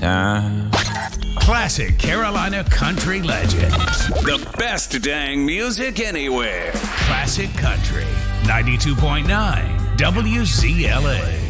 time. Classic Carolina country legends. The best dang music anywhere. Classic Country 92.9 WZLA.